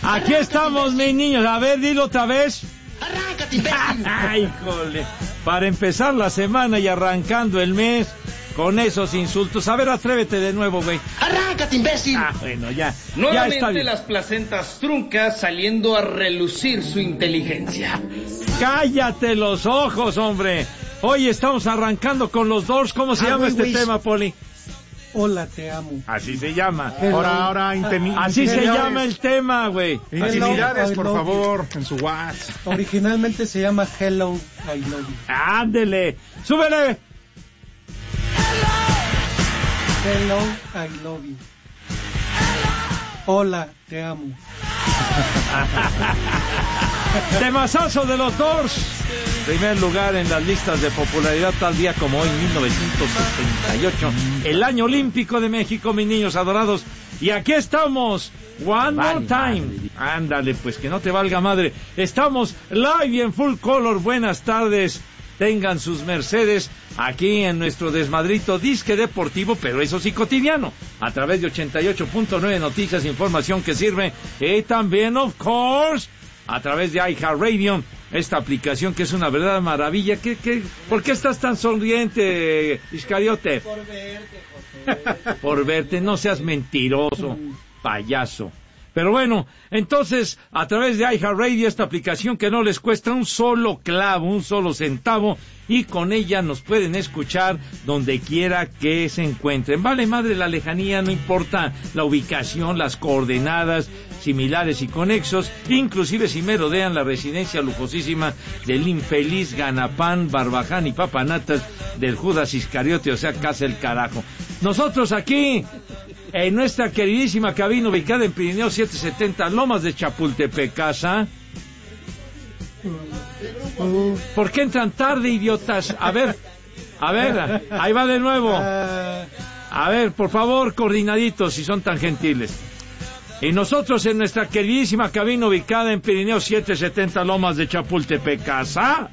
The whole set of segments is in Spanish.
Aquí estamos, mis niños. A ver, dilo otra vez. ¡Arráncate, imbécil! ¡Ay, híjole! Para empezar la semana y arrancando el mes con esos insultos. A ver, atrévete de nuevo, güey. ¡Arráncate, imbécil! Bueno, ya. Nuevamente ya está bien. las placentas truncas saliendo a relucir su inteligencia. ¡Cállate los ojos, hombre! Hoy estamos arrancando con los Doors. ¿Cómo se llama este tema, Poli? Hola, te amo. Así se llama. Ahora, Así se llama el tema, güey. Intimidades, por favor, en su WhatsApp. Originalmente se llama Hello, I Love You. Ándele. ¡Súbele! Hello, I love you. Hola, te amo. Temazazo de los Doors. Primer lugar en las listas de popularidad tal día como hoy, 1978. El año olímpico de México, mis niños adorados. Y aquí estamos. One more time. Ándale, pues que no te valga madre. Estamos live y en full color. Buenas tardes. Tengan sus mercedes aquí en nuestro desmadrito disque deportivo, pero eso sí cotidiano, a través de 88.9 Noticias, información que sirve, y también, of course, a través de iHeartRadio, esta aplicación que es una verdadera maravilla. ¿Por qué estás tan sonriente, Iscariote? Por verte, José. Por verte, no seas mentiroso, payaso. Pero bueno, entonces, a través de iHeartRadio, esta aplicación que no les cuesta un solo clavo, un solo centavo, y con ella nos pueden escuchar donde quiera que se encuentren. Vale madre la lejanía, no importa la ubicación, las coordenadas, similares y conexos, inclusive si merodean la residencia lujosísima del infeliz Ganapán, Barbaján y Papanatas del Judas Iscariote, o sea, casa el carajo. Nosotros aquí, en nuestra queridísima cabina ubicada en Pirineo 770, Lomas de Chapultepec, casa. ¿Por qué entran tarde, idiotas? A ver, ahí va de nuevo. A ver, por favor, coordinaditos, si son tan gentiles. Y nosotros en nuestra queridísima cabina ubicada en Pirineo 770, Lomas de Chapultepec, casa.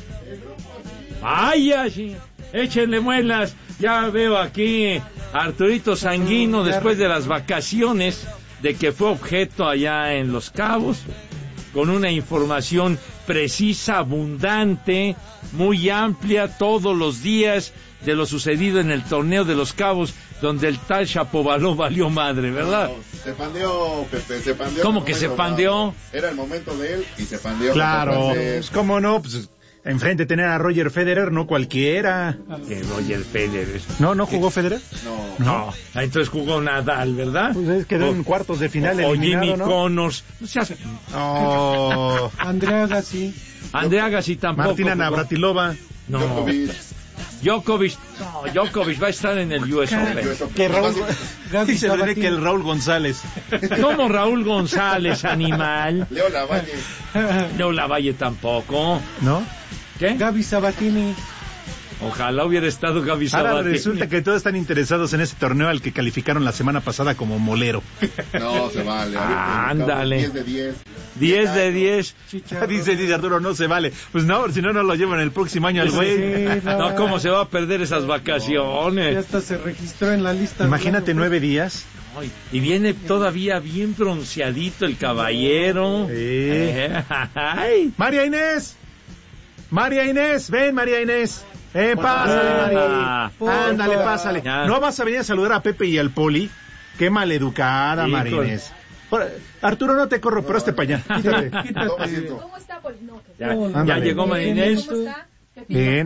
Vaya, échenle muelas. Ya veo aquí a Arturito Sanguino después de las vacaciones, de que fue objeto allá en Los Cabos, con una información precisa, abundante, muy amplia, todos los días, de lo sucedido en el torneo de Los Cabos, donde el tal Chapovaló valió madre, ¿verdad? No, se pandeó, Pepe, se pandeó. ¿Cómo que se pandeó? Era el momento de él y se pandeó. Claro, ¿cómo no? Pues enfrente tener a Roger Federer, no cualquiera. Que Roger Federer. ¿No jugó Federer? No. Entonces jugó Nadal, ¿verdad? Pues quedó en cuartos de final o eliminado, Jimmy ¿no? Connors. No seas... Andrea Agassi. Andrea Agassi tampoco. Martina Navratilova. No. Djokovic va a estar en el US Open. Que Raúl, Gaby dice René Sabatini. que el Raúl González. ¿Cómo Raúl González, animal? Leo Lavalle tampoco. ¿No? ¿Qué? Gaby Sabatini. Ojalá hubiera estado Gaby Ahora Sabatini. resulta que todos están interesados en ese torneo al que calificaron la semana pasada como molero. No, se vale. Ándale. 10 de 10. 10 de 10. Dice Arturo, no se vale. Pues no, si no, no lo llevan el próximo año al güey. Sí, No, ¿cómo se va a perder esas vacaciones? Ya hasta se registró en la lista. Imagínate 9 días. Ay, y viene todavía bien bronceadito el caballero. Sí. Ay. María Inés, ven María Inés. Pásale, María. Ándale, pásale. Ya. ¿No vas a venir a saludar a Pepe y al Poli? Qué maleducada, Híjole. María Inés. Arturo, no te corro, pero hazte para allá. Quítate. ¿Cómo está, Poli? No, Ya Ándale. llegó María Inés. ¿Cómo está? Bien,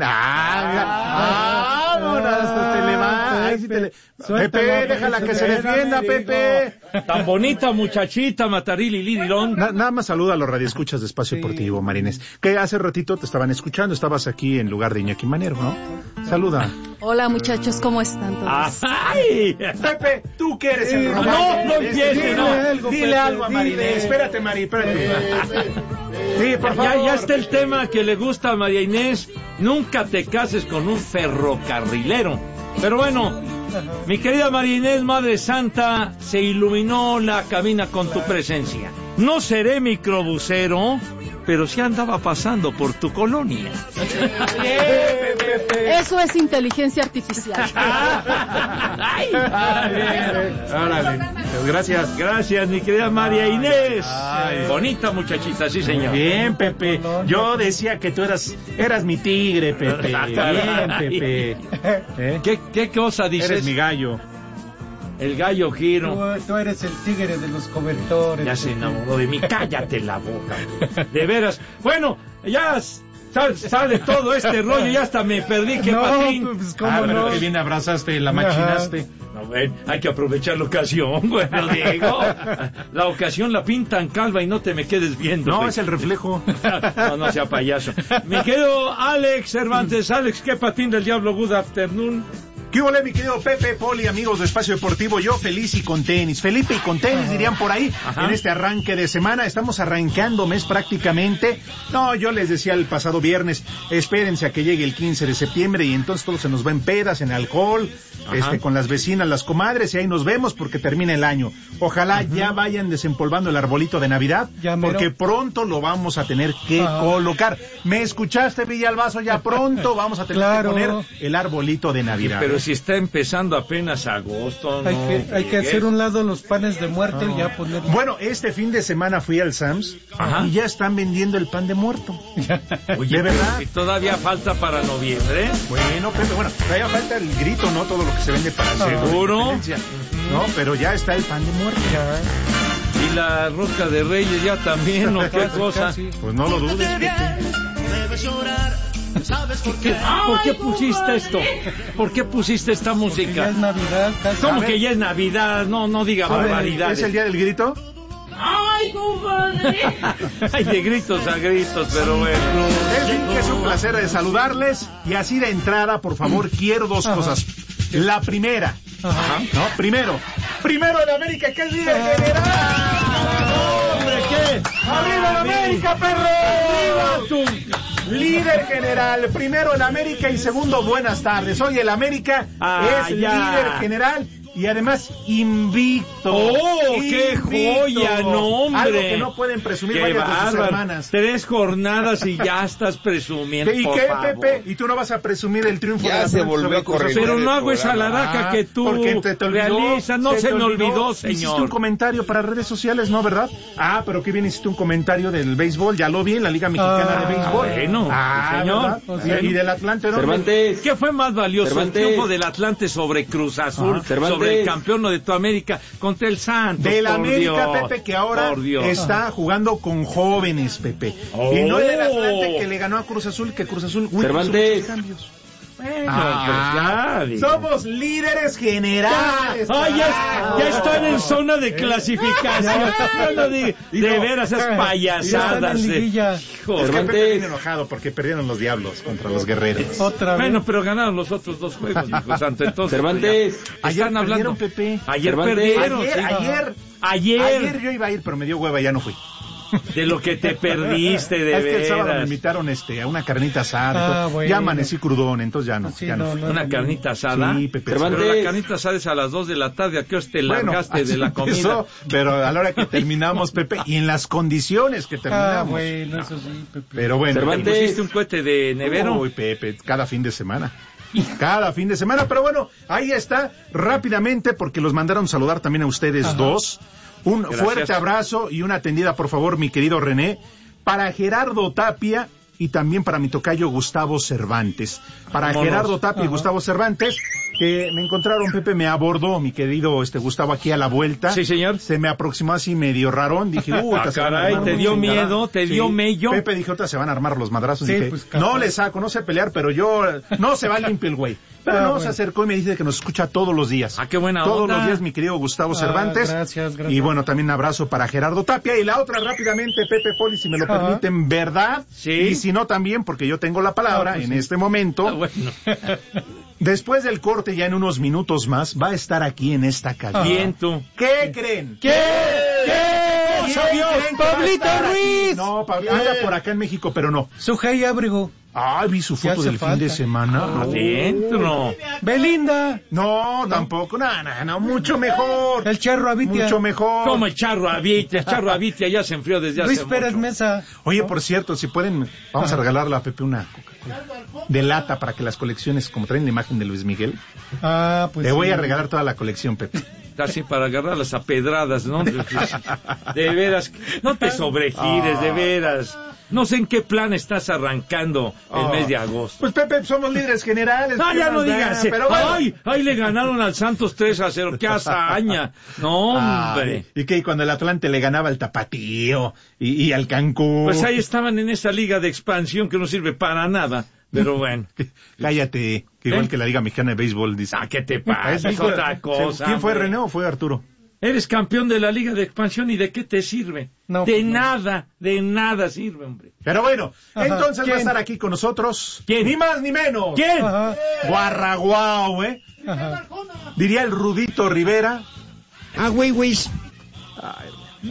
vámonos, te le va. Ay, sí te le- Pepe, déjala que se defienda, Pepe. Tan bonita muchachita, Matarili Lidilón. Nada más saluda a los radioescuchas de Espacio Deportivo, Marines. Que hace ratito te estaban escuchando, estabas aquí en lugar de Iñaki Manero, ¿no? Saluda. Hola, muchachos, ¿cómo están todos? ¡Ay! Pepe, tú que eres el No, romántico. no empieces, no. Dile algo a Marinés. Espérate, Mari, espérate. Sí, por favor. Ya está el tema que le gusta a María Inés. Nunca te cases con un ferrocarrilero. Pero bueno, mi querida María Inés, Madre Santa, se iluminó la cabina con tu presencia. No seré microbusero, pero sí andaba pasando por tu colonia. Eso es inteligencia artificial. Ay. Órale. Gracias. Gracias, mi querida María Inés. Ay. Bonita muchachita, sí, señor. Bien, Pepe. Yo decía que tú eras mi tigre, Pepe. Bien, Pepe. ¿Qué cosa dices? Eres mi gallo. El gallo Giro. Tú eres el tigre de los cobertores. Ya se enamoró de mí. Cállate la boca. De veras. Bueno, ya sale todo este rollo. Ya hasta me perdí. ¿Qué patín? Pues, ¿cómo pero no? que bien abrazaste, la machinaste. No, hay que aprovechar la ocasión, bueno, Diego. La ocasión la pintan calva y no te me quedes viendo. No, güey. es el reflejo. No sea payaso. Me quedo Alex Cervantes. Alex, ¿qué patín del diablo? Good afternoon. ¿Qué hubo, mi querido Pepe, Poli, amigos de Espacio Deportivo? Yo feliz y con tenis. Felipe y con tenis, dirían por ahí. Ajá. En este arranque de semana. Estamos arrancando mes prácticamente. No, yo les decía el pasado viernes, espérense a que llegue el 15 de septiembre y entonces todo se nos va en pedas, en alcohol, con las vecinas, las comadres, y ahí nos vemos porque termina el año. Ojalá ya vayan desempolvando el arbolito de Navidad, Ya mero. porque pronto lo vamos a tener que colocar. ¿Me escuchaste, Villalbazo? Ya pronto vamos a tener Claro. que poner el arbolito de Navidad. Pero si está empezando apenas agosto, no. Hay que hacer un lado los panes de muerto y ya poner. Bueno, este fin de semana fui al Sam's Ajá. y ya están vendiendo el pan de muerto. Oye, ¿de verdad? y todavía falta para noviembre. Bueno, Pepe, todavía falta el grito, ¿no? Todo lo que se vende para el ¿Seguro? No, pero ya está el pan de muerto. Y la rosca de Reyes ya también, ¿o qué cosa? Casi. Pues no lo dudes, Pepe. ¿Por qué pusiste esto? ¿Por qué pusiste esta Ya música? es Navidad, casi. ¿Cómo A ver. que ya es Navidad? No diga barbaridades. ¿Es el día del grito? ¡Ay, compadre! Ay, de gritos a gritos, pero bueno. En fin, que es un placer de saludarles. Y así de entrada, por favor, quiero dos cosas. La primera, Ajá. ¿no? Primero el América, que es líder general. ¡Hombre, qué! ¡Arriba el América, perro! ¡Arriba tú! Líder general, primero el América y segundo, buenas tardes. Hoy el América es ya. líder general y además invicto. ¡Oh, qué joya! ¡No, hombre! Algo que no pueden presumir ¡Qué varias de sus bárbaro! hermanas. 3 jornadas y ya estás presumiendo. ¿Y por qué, favor. Pepe? ¿Y tú no vas a presumir el triunfo Ya de la se Atlas volvió sobre a Cruz correr. Azul? Pero no hago esa programa. laraca que tú Porque te olvidó, realizas. No se te me olvidó, Hiciste un señor. comentario para redes sociales, ¿no, verdad? Ah, pero qué bien hiciste un comentario del béisbol. Ya lo vi en la Liga Mexicana de Béisbol. bueno, sí, señor. ¿verdad? Bueno. Y del Atlante, ¿no? Cervantes. ¿Qué fue más valioso? Cervantes. El triunfo del Atlante sobre Cruz Azul, Cervantes. sobre el campeón de toda América contra el Santos. Del por América, Dios, Pepe, que ahora por Dios. está jugando con jóvenes, Pepe. Oh. Y no el del Atlante que le ganó a Cruz Azul, que Cruz Azul Cervantes. hizo muchos cambios. Bueno, pues ya, digo. Somos líderes generales. Ya están en zona de clasificación. No, de veras, esas Ya están payasadas. en liguilla. Es Hijo. que Cervantes. Pepe viene enojado porque perdieron los Diablos contra los Guerreros. Otra vez. Bueno, pero ganaron los otros 2 juegos, hijo santo. Entonces, Cervantes. pues ya. Ayer Están hablando. perdieron, Pepe. Ayer Cervantes. perdieron. Ayer, sí. Ayer yo iba a ir, pero me dio hueva y ya no fui. De lo que te perdiste, de Es que el sábado me veras. invitaron a una carnita asada. Ah, todo. bueno. Ya amanecí crudón, entonces ya no. Sí, ya no. fui. Una carnita asada. Sí, Pepe. Cervantes. Pero la carnita asada es a las 2 de la tarde. ¿A qué hora te largaste así de la comida? empezó, pero a la hora que terminamos, Pepe, y en las condiciones que terminamos. Bueno, eso sí, Pepe. Pero bueno, Cervantes. ¿Pusiste un cohete de nevero? Uy, Pepe, cada fin de semana. Cada fin de semana, pero bueno, ahí está, rápidamente, porque los mandaron saludar también a ustedes dos. Un Gracias. fuerte abrazo y una atendida, por favor, mi querido René, para Gerardo Tapia y también para mi tocayo Gustavo Cervantes. Para Vámonos. Gerardo Tapia y Gustavo Cervantes, que me encontraron, Pepe, me abordó mi querido Gustavo aquí a la vuelta. Sí, señor. Se me aproximó así medio rarón, dije, Ah, se van a caray, armar te unos dio chingadazos. miedo, te dio mello. Pepe dijo, ahorita se van a armar los madrazos. Sí, Dije, pues, capaz. no le saco, no sé pelear, pero yo, no se va limpio el güey. Pero no, bueno. se acercó y me dice que nos escucha todos los días. Ah, qué buena Todos onda. los días, mi querido Gustavo Cervantes. Gracias. Y bueno, también un abrazo para Gerardo Tapia. Y la otra rápidamente, Pepe Poli, si me lo Ajá. permiten, ¿verdad? Sí. Y si no, también, porque yo tengo la palabra pues en sí. este momento. Ah, bueno. Después del corte, ya en unos minutos más, va a estar aquí en esta cabina. Bien tú. ¿Qué creen? ¿Qué? ¿Quién ¡Sabios! creen que va a ¡Pablito estar aquí? Ruiz! No, Pablo, anda por acá en México, pero no. Sujei Abrigo. Ah, vi su ¿Qué foto hace del fin falta? de semana. Adentro. Belinda. No, tampoco, no, mucho mejor. El Charro Avitia. Mucho mejor. Como el Charro Avitia. El Charro Avitia ya se enfrió desde Luis hace Pérez mucho. Mesa. Oye, por cierto, si pueden, vamos a regalarle a Pepe una Coca-Cola de lata para que las colecciones, como traen la imagen de Luis Miguel, Ah, pues le voy sí. a regalar toda la colección, Pepe. Así para agarrarlas a pedradas, ¿no? De veras, no te sobregires, de veras. No sé en qué plan estás arrancando el mes de agosto. Pues Pepe, somos líderes generales. No, ya no digas. Pero bueno. Ay, le ganaron al Santos 3-0. ¡Qué hazaña! No, hombre. ¿Y qué? Cuando el Atlante le ganaba al Tapatío y al Cancún. Pues ahí estaban en esa liga de expansión que no sirve para nada. Pero bueno. Cállate. Que igual que la Liga Mexicana de Béisbol, dice. ¿Qué te pasa? Es otra cosa. ¿Quién fue, hombre? René, o fue Arturo? Eres campeón de la Liga de Expansión, ¿y de qué te sirve? No, de pues no. nada sirve, hombre. Pero bueno, Ajá. entonces ¿Quién? va a estar aquí con nosotros. ¿Quién? Ni más ni menos. ¿Quién? Ajá. Guarraguao, Ajá. Diría el Rudito Rivera. Güey. Ay, no.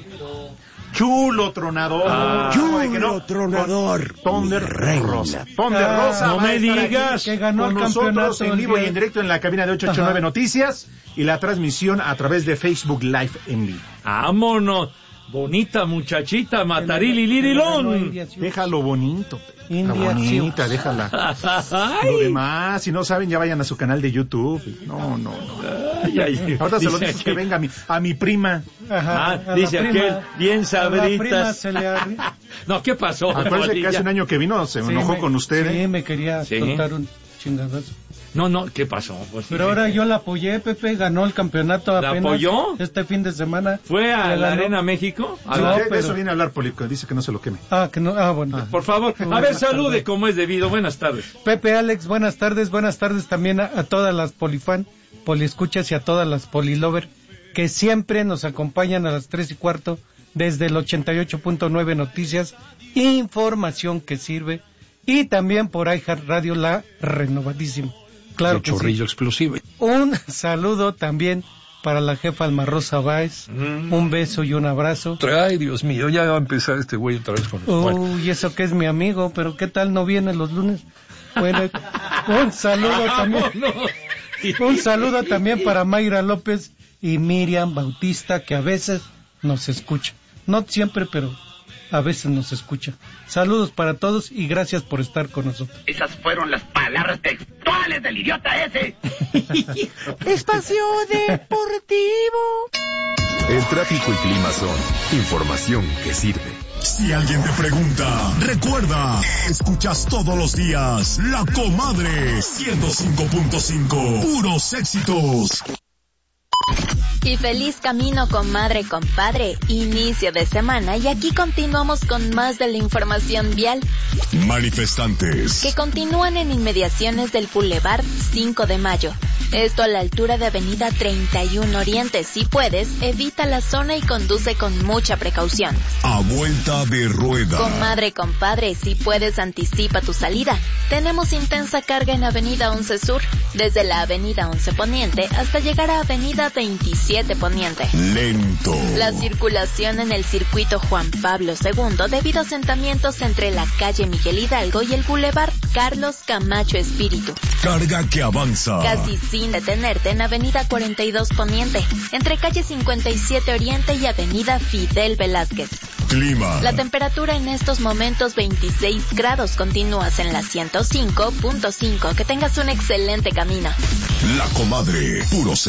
Chulo tronador. Chulo tronador. Thunder Reina. Rosa. Thunder Rosa. no va a me estar digas aquí que ganó con el nosotros campeonato en el vivo día- y en directo en la cabina de 889 Ajá. Noticias y la transmisión a través de Facebook Live en vivo. Vámonos. Bonita muchachita, Matarili Lirilón. Déjalo bonito. India, La bonita, sí. déjala. Ay, Lo demás, si no saben, ya vayan a su canal de YouTube. No. ay. Ahora se lo Dice dices aquel- que venga a mi prima. Ajá, Ah, a la dice prima- aquel, bien a la prima sabritas. se le arri- No, ¿qué pasó? Acuérdense que Bonilla? hace un año que vino, se enojó con usted. Sí, me quería Sí. soltar un chingadazo. No, ¿qué pasó? Pues, Pero ahora yo la apoyé, Pepe, ganó el campeonato ¿La apenas. apoyó? Este fin de semana. ¿Fue a Le la ganó. Arena México? A Sí, la- de pero- eso viene a hablar Polico, dice que no se lo queme. Que no, bueno. Por favor, a ver, Buenas salude tardes. como es debido. Buenas tardes. Pepe, Alex, buenas tardes también a todas las polifan, poliescuchas y a todas las polilover que siempre nos acompañan a las 3:15 desde el 88.9 Noticias, información que sirve, y también por iHeart Radio, la renovadísima. Claro que sí. explosivo. Un saludo también para la jefa Alma Rosa Báez, un beso y un abrazo. Ay, Dios mío, ya va a empezar este güey otra vez con Uy, eso que es mi amigo, pero ¿qué tal no viene los lunes? Bueno, un saludo también. Un saludo también para Mayra López y Miriam Bautista, que a veces nos escucha. No siempre, pero a veces nos escucha. Saludos para todos y gracias por estar con nosotros. Esas fueron las palabras textuales del idiota ese. Espacio Deportivo. El tráfico y clima son información que sirve. Si alguien te pregunta, recuerda, escuchas todos los días La Comadre 105.5, puros éxitos. Y feliz camino, comadre, compadre, inicio de semana, y aquí continuamos con más de la información vial. Manifestantes Que continúan en inmediaciones del Boulevard 5 de Mayo. Esto a la altura de Avenida 31 Oriente. Si puedes, evita la zona y conduce con mucha precaución. a vuelta de rueda. Comadre, compadre, si puedes, anticipa tu salida. Tenemos intensa carga en Avenida 11 Sur, desde la Avenida 11 Poniente hasta llegar a Avenida 27 Poniente. Lento. La circulación en el circuito Juan Pablo II debido a asentamientos entre la calle Miguel Hidalgo y el Boulevard Carlos Camacho Espíritu. Carga que avanza. Casi sin detenerte en Avenida 42 Poniente, entre calle 57 Oriente y Avenida Fidel Velázquez. Clima. La temperatura en estos momentos 26 grados. Continúas en la 105.5. Que tengas un excelente camino. La Comadre, puros